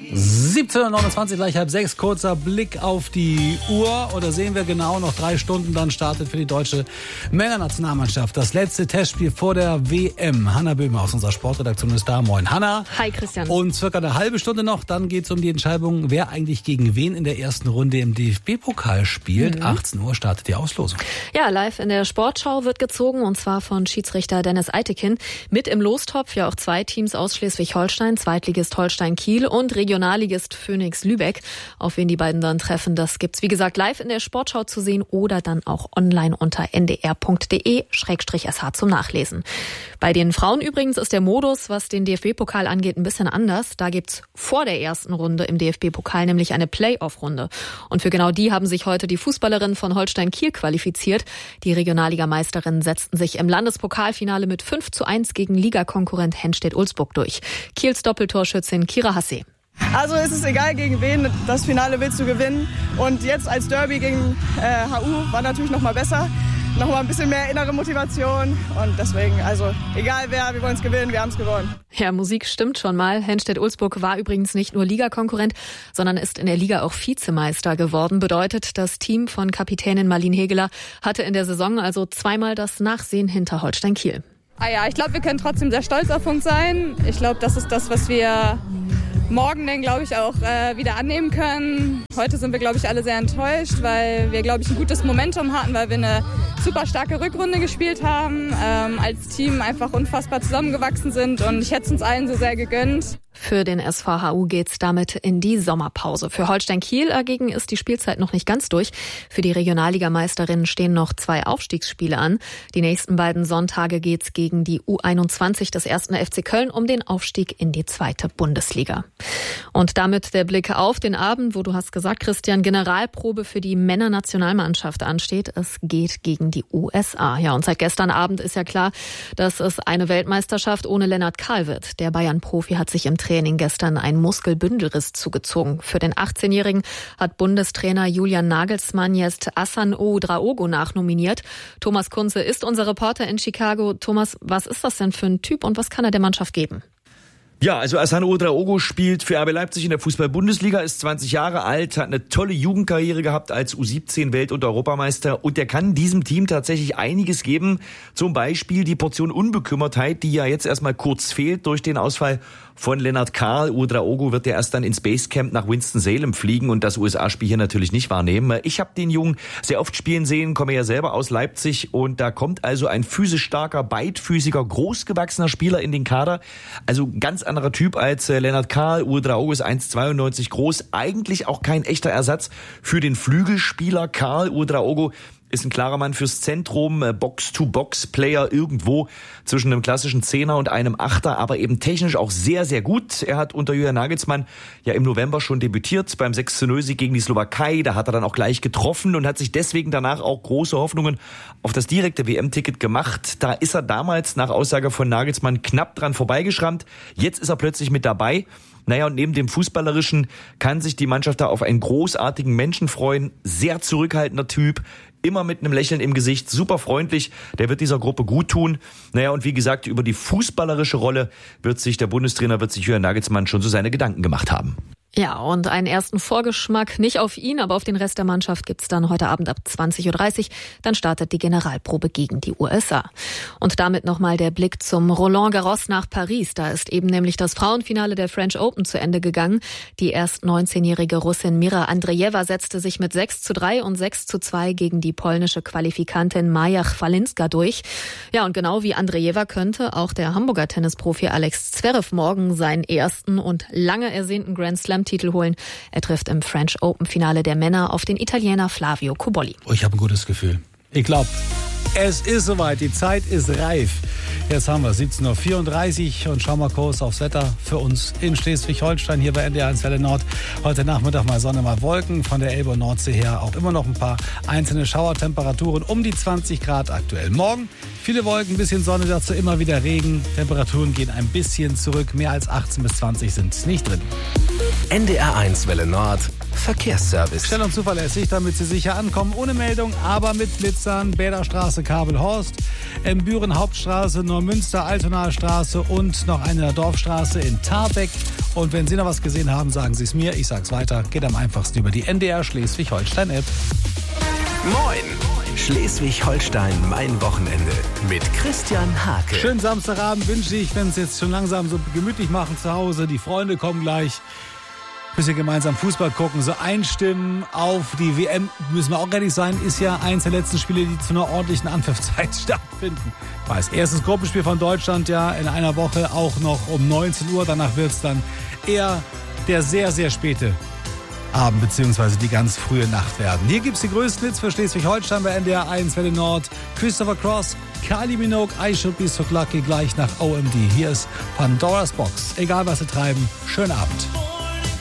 17:29, gleich 5:30, kurzer Blick auf die Uhr. Oder sehen wir genau, noch 3 Stunden, dann startet für die deutsche Männernationalmannschaft das letzte Testspiel vor der WM. Hanna Böhmer aus unserer Sportredaktion ist da. Moin, Hanna. Hi, Christian. Und circa eine halbe Stunde noch, dann geht es um die Entscheidung, wer eigentlich gegen wen in der ersten Runde im DFB-Pokal spielt. 18 Uhr startet die Auslosung. Ja, live in der Sportschau wird gezogen, und zwar von Schiedsrichter Dennis Eitekin. Mit im Lostopf ja auch 2 Teams aus Schleswig-Holstein, Zweitligist Holstein Kiel und Regionalligist Phoenix Lübeck. Auf wen die beiden dann treffen, das gibt's wie gesagt live in der Sportschau zu sehen oder dann auch online unter ndr.de/sh zum Nachlesen. Bei den Frauen übrigens ist der Modus, was den DFB-Pokal angeht, ein bisschen anders. Da gibt's vor der ersten Runde im DFB-Pokal nämlich eine Playoff-Runde. Und für genau die haben sich heute die Fußballerinnen von Holstein Kiel qualifiziert. Die Regionalligameisterinnen setzten sich im Landespokalfinale mit 5:1 gegen Ligakonkurrent Henstedt-Ulzburg durch. Kiels Doppeltorschützin Kira Hasse. Also es ist egal gegen wen, das Finale willst du gewinnen. Und jetzt als Derby gegen HU war natürlich noch mal besser. Noch mal ein bisschen mehr innere Motivation. Und deswegen, also egal wer, wir wollen es gewinnen, wir haben es gewonnen. Ja, Musik stimmt schon mal. Henstedt-Ulzburg war übrigens nicht nur Ligakonkurrent, sondern ist in der Liga auch Vizemeister geworden. Bedeutet, das Team von Kapitänin Marlene Hegeler hatte in der Saison also zweimal das Nachsehen hinter Holstein Kiel. Ja, ich glaube, wir können trotzdem sehr stolz auf uns sein. Ich glaube, das ist das, was wir morgen dann, glaube ich, auch wieder annehmen können. Heute sind wir, glaube ich, alle sehr enttäuscht, weil wir, glaube ich, ein gutes Momentum hatten, weil wir eine super starke Rückrunde gespielt haben, als Team einfach unfassbar zusammengewachsen sind, und ich hätte es uns allen so sehr gegönnt. Für den SVHU geht's damit in die Sommerpause. Für Holstein Kiel dagegen ist die Spielzeit noch nicht ganz durch. Für die Regionalligameisterinnen stehen noch 2 Aufstiegsspiele an. Die nächsten beiden Sonntage geht's gegen die U21 des 1. FC Köln um den Aufstieg in die 2. Bundesliga. Und damit der Blick auf den Abend, wo du hast gesagt, Christian, Generalprobe für die Männernationalmannschaft ansteht. Es geht gegen die USA. Ja, und seit gestern Abend ist ja klar, dass es eine Weltmeisterschaft ohne Lennart Kahl wird. Der Bayern-Profi hat sich im Training gestern einen Muskelbündelriss zugezogen. Für den 18-Jährigen hat Bundestrainer Julian Nagelsmann jetzt Hassan Ouedraogo nachnominiert. Thomas Kunze ist unser Reporter in Chicago. Thomas, was ist das denn für ein Typ und was kann er der Mannschaft geben? Ja, also Hassan Ouedraogo spielt für RB Leipzig in der Fußball-Bundesliga, ist 20 Jahre alt, hat eine tolle Jugendkarriere gehabt als U17-Welt- und Europameister, und der kann diesem Team tatsächlich einiges geben. Zum Beispiel die Portion Unbekümmertheit, die ja jetzt erstmal kurz fehlt durch den Ausfall von Lennart Kahl. Ouedraogo wird ja erst dann ins Basecamp nach Winston-Salem fliegen und das USA-Spiel hier natürlich nicht wahrnehmen. Ich habe den Jungen sehr oft spielen sehen, komme ja selber aus Leipzig, und da kommt also ein physisch starker, beidfüßiger, großgewachsener Spieler in den Kader. Also ganz anderer Typ als Lennart Kahl. Ouedraogo ist 1,92 groß, eigentlich auch kein echter Ersatz für den Flügelspieler Kahl. Ouedraogo ist ein klarer Mann fürs Zentrum, Box-to-Box-Player irgendwo zwischen einem klassischen Zehner und einem Achter, aber eben technisch auch sehr, sehr gut. Er hat unter Julian Nagelsmann ja im November schon debütiert beim 6:0-Sieg gegen die Slowakei. Da hat er dann auch gleich getroffen und hat sich deswegen danach auch große Hoffnungen auf das direkte WM-Ticket gemacht. Da ist er damals nach Aussage von Nagelsmann knapp dran vorbeigeschrammt. Jetzt ist er plötzlich mit dabei. Naja, und neben dem Fußballerischen kann sich die Mannschaft da auf einen großartigen Menschen freuen. Sehr zurückhaltender Typ, immer mit einem Lächeln im Gesicht, super freundlich. Der wird dieser Gruppe gut tun. Naja, und wie gesagt, über die fußballerische Rolle wird sich Julian Nagelsmann schon so seine Gedanken gemacht haben. Ja, und einen ersten Vorgeschmack nicht auf ihn, aber auf den Rest der Mannschaft gibt's dann heute Abend ab 20:30 Uhr. Dann startet die Generalprobe gegen die USA. Und damit nochmal der Blick zum Roland Garros nach Paris. Da ist eben nämlich das Frauenfinale der French Open zu Ende gegangen. Die erst 19-jährige Russin Mira Andrejewa setzte sich mit 6:3 und 6:2 gegen die polnische Qualifikantin Maja Chwalinska durch. Ja, und genau wie Andrejewa könnte auch der Hamburger Tennisprofi Alex Zverev morgen seinen ersten und lange ersehnten Grand Slam Titel holen. Er trifft im French Open Finale der Männer auf den Italiener Flavio Cobolli. Ich habe ein gutes Gefühl. Ich glaube, es ist soweit. Die Zeit ist reif. Jetzt haben wir 17:34 Uhr und schauen mal kurz aufs Wetter für uns in Schleswig-Holstein hier bei NDR1 Welle Nord. Heute Nachmittag mal Sonne, mal Wolken. Von der Elbe und Nordsee her auch immer noch ein paar einzelne Schauertemperaturen um die 20 Grad aktuell. Morgen viele Wolken, ein bisschen Sonne, dazu immer wieder Regen. Temperaturen gehen ein bisschen zurück. Mehr als 18 bis 20 sind nicht drin. NDR1 Welle Nord Verkehrsservice. Schnell und zuverlässig, damit Sie sicher ankommen. Ohne Meldung, aber mit Blitzern. Bäderstraße, Kabelhorst, Büren Hauptstraße, Neumünster, Altonaer Straße und noch eine Dorfstraße in Tarbeck. Und wenn Sie noch was gesehen haben, sagen Sie es mir. Ich sag's weiter. Geht am einfachsten über die NDR Schleswig-Holstein-App. Moin! Schleswig-Holstein, mein Wochenende mit Christian Hake. Schönen Samstagabend wünsche ich, wenn es jetzt schon langsam so gemütlich machen zu Hause. Die Freunde kommen gleich. Bisschen gemeinsam Fußball gucken, so einstimmen auf die WM. Müssen wir auch ehrlich sein, ist ja eins der letzten Spiele, die zu einer ordentlichen Anpfiffzeit stattfinden. Ich weiß, erstes Gruppenspiel von Deutschland ja in einer Woche, auch noch um 19 Uhr. Danach wird es dann eher der sehr, sehr späte Abend bzw. die ganz frühe Nacht werden. Hier gibt es die größten Hits für Schleswig-Holstein bei NDR 1 Welle Nord. Christopher Cross, Kylie Minogue, I Should Be So Lucky gleich nach OMD. Hier ist Pandora's Box. Egal was Sie treiben, schönen Abend.